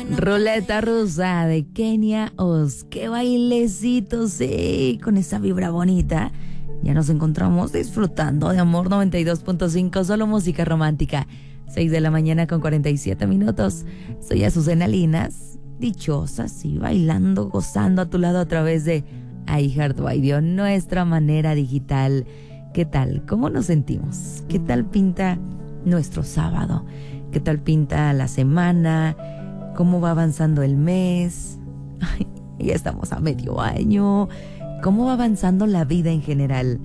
Ruleta rusa de Kenia Oz. Qué bailecito, sí, con esa vibra bonita. Ya nos encontramos disfrutando de Amor 92.5, solo música romántica. 6 de la mañana con 47 minutos. Soy Azucena Linas, dichosa, sí, bailando, gozando a tu lado a través de iHeartRadio, nuestra manera digital. ¿Qué tal? ¿Cómo nos sentimos? ¿Qué tal pinta nuestro sábado? ¿Qué tal pinta la semana? ¿Cómo va avanzando el mes? Ay, ya estamos a medio año. ¿Cómo va avanzando la vida en general?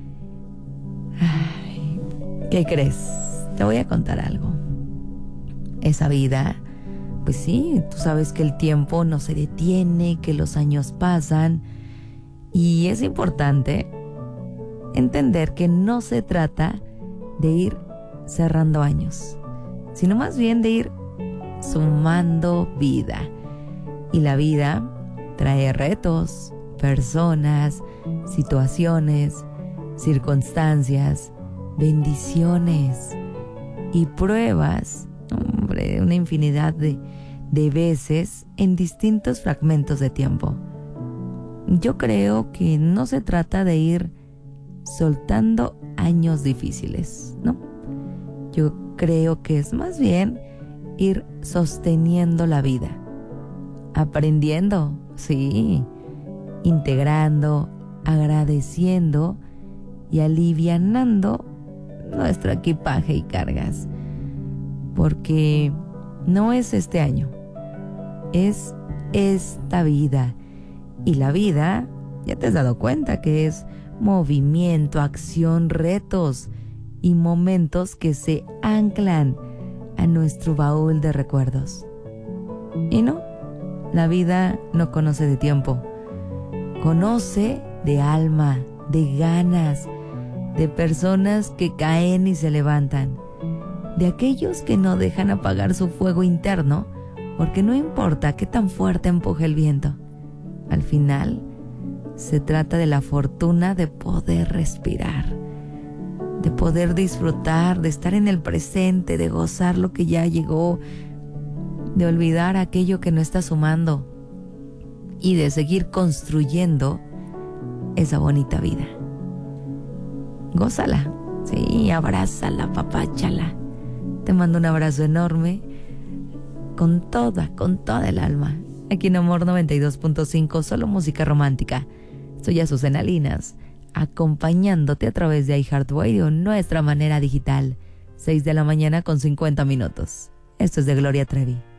Ay, ¿qué crees? Te voy a contar algo. Esa vida, pues sí, tú sabes que el tiempo no se detiene, que los años pasan. Y es importante entender que no se trata de ir cerrando años, sino más bien de ir sumando vida. Y la vida trae retos, personas, situaciones, circunstancias, bendiciones y pruebas, hombre, una infinidad de veces en distintos fragmentos de tiempo. Yo creo que no se trata de ir soltando años difíciles, ¿no? Yo creo que es más bien ir sosteniendo la vida, aprendiendo, sí, integrando, agradeciendo y alivianando nuestro equipaje y cargas. Porque no es este año, es esta vida. Y la vida, ya te has dado cuenta que es movimiento, acción, retos y momentos que se anclan a nuestro baúl de recuerdos. Y no, la vida no conoce de tiempo, conoce de alma, de ganas, de personas que caen y se levantan, de aquellos que no dejan apagar su fuego interno, porque no importa qué tan fuerte empuje el viento. Al final, se trata de la fortuna de poder respirar, de poder disfrutar, de estar en el presente, de gozar lo que ya llegó, de olvidar aquello que no está sumando y de seguir construyendo esa bonita vida. Gózala, sí, abrázala, papáchala. Te mando un abrazo enorme con toda el alma. Aquí en Amor 92.5, solo música romántica. Soy Azucena Linas, acompañándote a través de iHeartRadio, nuestra manera digital. 6 de la mañana con 50 minutos. Esto es de Gloria Trevi.